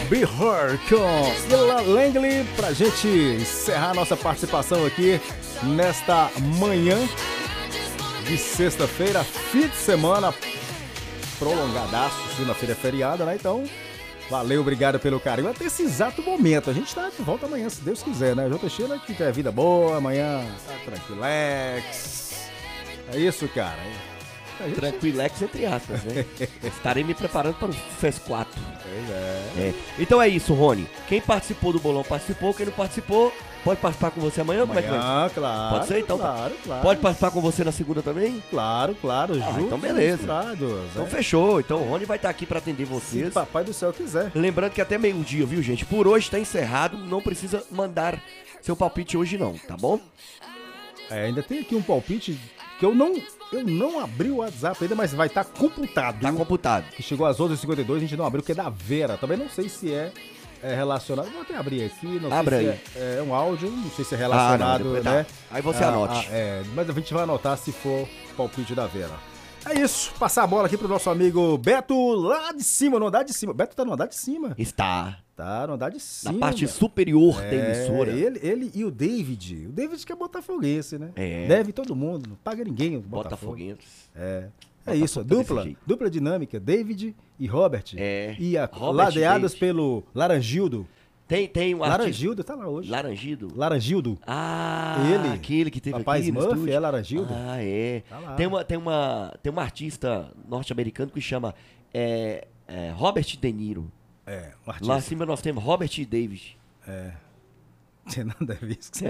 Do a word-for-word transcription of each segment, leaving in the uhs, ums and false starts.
Be Her com Ella Langley pra gente encerrar nossa participação aqui nesta manhã de sexta-feira, fim de semana prolongadaço, segunda-feira é feriada, né? Então, valeu, obrigado pelo carinho. Até esse exato momento, a gente tá de volta amanhã, se Deus quiser, né? João Teixeira que tem a vida boa, amanhã tá tranquilex. É isso, cara. Gente... Tranquilex entre aspas, né? Estarei me preparando para o FES quatro. Pois é. é. Então é isso, Rony. Quem participou do bolão participou, quem não participou, pode participar com você amanhã? Amanhã, como é que vai? Claro. Pode ser, então? Claro, claro. Pode participar com você na segunda também? Claro, claro. Ah, juntos, então beleza. Então é. fechou. Então o Rony vai estar aqui para atender vocês. Se papai do céu quiser. Lembrando que até meio-dia, viu, gente? Por hoje está encerrado. Não precisa mandar seu palpite hoje não, tá bom? É, ainda tem aqui um palpite que eu não... Eu não abri o WhatsApp ainda, mas vai estar tá computado. Tá computado. Que chegou às onze e cinquenta e dois, a gente não abriu, que é da Vera. Também não sei se é, é relacionado. Vou até abrir aqui. Não Abra sei aí. se é, é um áudio, não sei se é relacionado, ah, não, né? Tá. Aí você ah, anote. Ah, é, mas a gente vai anotar se for palpite da Vera. É isso. Passar a bola aqui pro nosso amigo Beto lá de cima, no andar de cima. Beto tá no andar de cima. Está. Tá no andar de cima. Na parte superior é, da emissora. Ele, ele e o David. O David que é botafoguense, né? É. Deve todo mundo, não paga ninguém. Botafoguenses. É. É Botafogo isso, tá dupla, dupla dinâmica, David e Robert. É. E a, Robert ladeados David. pelo Laranjildo. Tem, tem um artista... Laranjildo tá lá hoje. Laranjido? Laranjildo. Ah, ele. aquele que teve Papai aqui no Smurf estúdio. é Laranjildo. Ah, é. Tá lá. Tem uma, tem uma, tem uma artista norte-americano que chama é, é, Robert De Niro. É, um artista. Lá acima nós temos Robert e David. É. Tem nada a ver com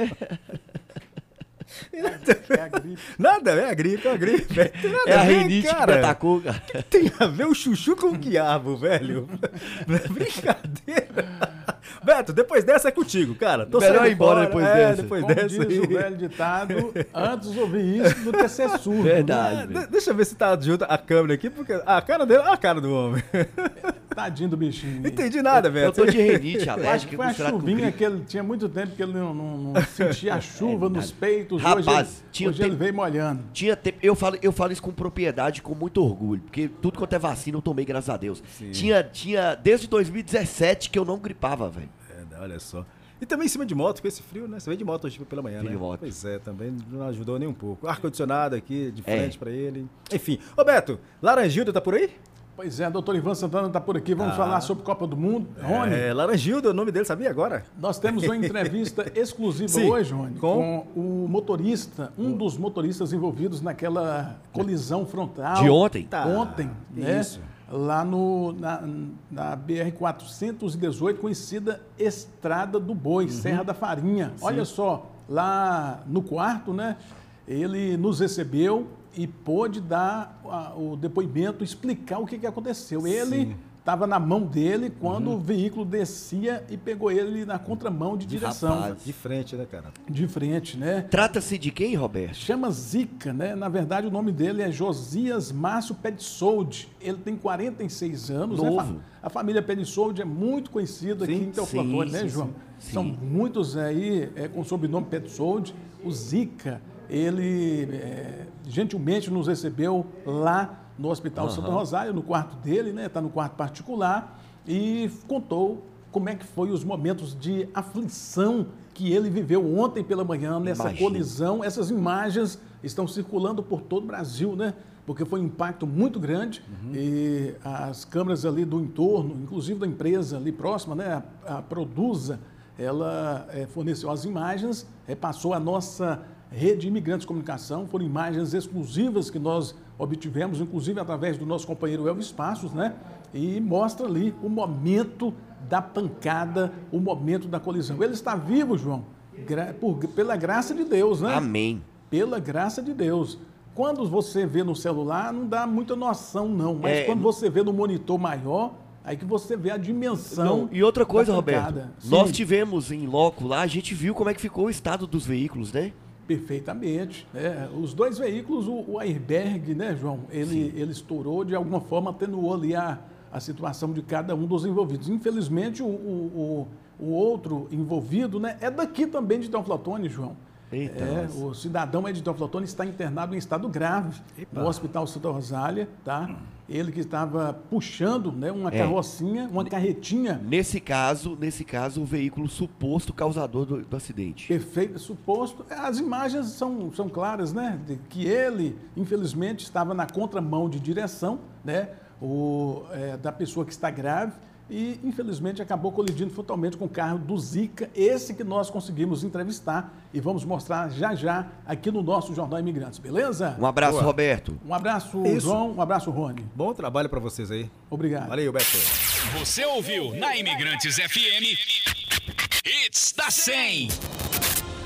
É a gripe. Nada, é a gripe, é a gripe. Tem nada É a ver, rinite que me cara. atacou, cara. Tem a ver o chuchu com o quiabo, velho. Brincadeira. Beto, depois dessa é contigo, cara. Tô Melhor saindo ir embora fora. depois é, dessa. Depois Como dessa diz aí. o velho ditado, antes ouvir isso do que ser surdo. Verdade. Ah, velho. de- deixa eu ver se tá junto a câmera aqui, porque a cara dele, a cara do homem. Tadinho do bichinho. Não entendi nada, Eu Beto. tô de rinite Eu acho alérgica. que foi a misturado com chuvinha gripe. que ele tinha muito tempo que ele não, não- não sentia a chuva nos peitos. Rapaz, hoje ele, tinha hoje ele tempo- veio molhando. Tinha tempo, eu falo, eu falo isso com propriedade, com muito orgulho, porque tudo quanto é vacina eu tomei, graças a Deus. Tinha, tinha desde dois mil e dezessete que eu não gripava, velho. É, olha só. E também em cima de moto, com esse frio, né? Você veio de moto hoje pela manhã, Vim né? de moto. Pois é, também não ajudou nem um pouco. Ar-condicionado aqui, de É. frente pra ele. Enfim. Ô, Beto, Laranjildo tá por aí? Pois é, doutor Ivan Santana está por aqui. Vamos falar sobre Copa do Mundo. Rony, É, Laranjildo, o nome dele, sabia agora? nós temos uma entrevista exclusiva Sim, hoje, Rony, com- com o motorista, um dos motoristas envolvidos naquela colisão frontal. De ontem? Tá. Ontem, Que né? isso. Lá no, na, na B R quatrocentos e dezoito, conhecida Estrada do Boi, Serra da Farinha. Olha só, lá no quarto, né? Ele nos recebeu e pôde dar a- o depoimento, explicar o que, que aconteceu. Ele estava na mão dele quando o veículo descia e pegou ele na contramão de direção. Rapaz. De frente, né, cara? De frente, né? Trata-se de quem, Roberto? Chama Zica, né? Na verdade, o nome dele é Josias Márcio Pedissoldi. Ele tem quarenta e seis anos. Né? Novo. A família Pedissoldi é muito conhecida aqui Sim, em Teoflotone, sim, né, sim, João? sim. São Sim. muitos aí é, com o sobrenome Pedissoldi. O Zica, ele é, gentilmente nos recebeu lá no Hospital Santa Rosália, no quarto dele, né? Está no quarto particular, e contou como é que foi os momentos de aflição que ele viveu ontem pela manhã nessa Imagino. colisão. Essas imagens estão circulando por todo o Brasil, né? Porque foi um impacto muito grande e as câmeras ali do entorno, inclusive da empresa ali próxima, né? A, a Produza, ela eh, forneceu as imagens, repassou a nossa rede Imigrantes de Comunicação, foram imagens exclusivas que nós obtivemos, inclusive através do nosso companheiro Elvis Passos, né? E mostra ali o momento da pancada, o momento da colisão. Ele está vivo, João, gra- por- pela graça de Deus, né? Amém. Pela graça de Deus. Quando você vê no celular, não dá muita noção, não. Mas É, quando você vê no monitor maior, aí que você vê a dimensão. Não, e outra coisa, da Roberto, pancada. nós Sim. tivemos em loco lá, a gente viu como é que ficou o estado dos veículos, né? Perfeitamente. É, os dois veículos, o, o airbag, né, João, ele, ele estourou, de alguma forma atenuou ali a, a situação de cada um dos envolvidos. Infelizmente, o, o, o, o outro envolvido, né, é daqui também de Teoflotone, João. Eita, é, o cidadão Editor Flotone está internado em estado grave Epa. no Hospital Santa Rosália, tá? Ele que estava puxando, né, uma É. carrocinha, uma carretinha. Nesse caso, nesse caso, o veículo suposto causador do, do acidente. Perfeito, suposto. As imagens são, são claras, né? De que ele, infelizmente, estava na contramão de direção, né? O, é, da pessoa que está grave e, infelizmente, acabou colidindo frontalmente com o carro do Zika, esse que nós conseguimos entrevistar e vamos mostrar já já aqui no nosso Jornal Imigrantes, beleza? Um abraço, Boa. Roberto. Um abraço, Isso. João, um abraço, Rony. Bom trabalho pra vocês aí. Obrigado. Valeu, Beto. Você ouviu na Imigrantes F M Hits da cem.